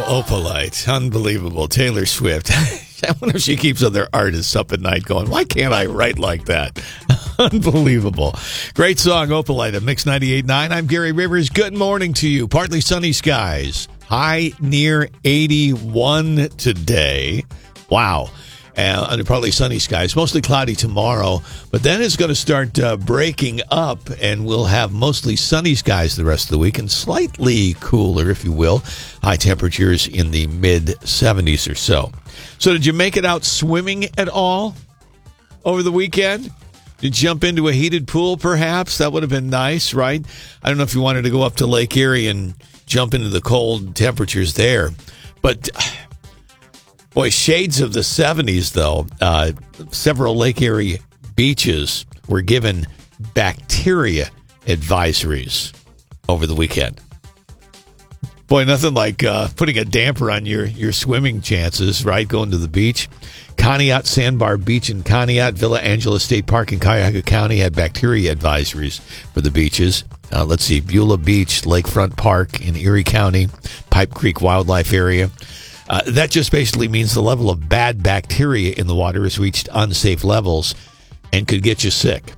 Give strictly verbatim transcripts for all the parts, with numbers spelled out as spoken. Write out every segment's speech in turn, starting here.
Opalite. Unbelievable. Taylor Swift. I wonder if she keeps other artists up at night going, why can't I write like that? Unbelievable. Great song, Opalite at Mix ninety-eight point nine. I'm Gary Rivers. Good morning to you. Partly sunny skies. High near eighty-one today. Wow. Uh, under partly sunny skies. Mostly cloudy tomorrow. But then it's going to start uh, breaking up, and we'll have mostly sunny skies the rest of the week and slightly cooler, if you will. High temperatures in the mid seventies or so. So did you make it out swimming at all over the weekend? Did you jump into a heated pool, perhaps? That would have been nice, right? I don't know if you wanted to go up to Lake Erie and jump into the cold temperatures there. But, boy, shades of the seventies, though. Uh, several Lake Erie beaches were given bacteria advisories over the weekend. Boy, nothing like uh, putting a damper on your, your swimming chances, right? Going to the beach. Conneaut Sandbar Beach in Conneaut, Villa Angela State Park in Cuyahoga County had bacteria advisories for the beaches. Uh, let's see, Beulah Beach, Lakefront Park in Erie County, Pipe Creek Wildlife Area. Uh, that just basically means the level of bad bacteria in the water has reached unsafe levels and could get you sick.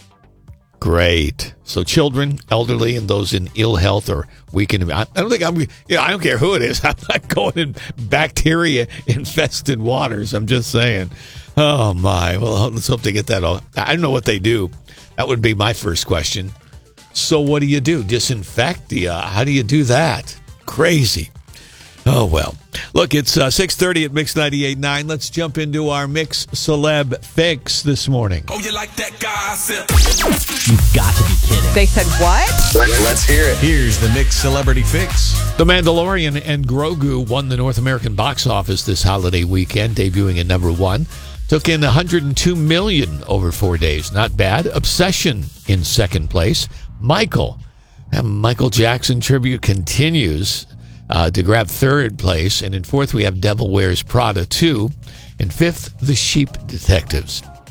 Great. So children, elderly, and those in ill health or weakened. I don't think I'm, you know, I don't care who it is. I'm not going in bacteria-infested waters. I'm just saying. Oh, my. Well, let's hope they get that all. I don't know what they do. That would be my first question. So what do you do? Disinfect? The, uh, how do you do that? Crazy. Oh, well. Look, it's uh, six thirty at Mix ninety-eight point nine. Let's jump into our Mix Celeb Fix this morning. Oh, you like that gossip? You've got to be kidding. They said what? Let's hear it. Here's the Mix Celebrity Fix. The Mandalorian and Grogu won the North American box office this holiday weekend, debuting at number one. Took in one hundred two million dollars over four days. Not bad. Obsession in second place. Michael. And Michael Jackson tribute continues uh, to grab third place. And in fourth, we have Devil Wears Prada two. In fifth, The Sheep Detectives.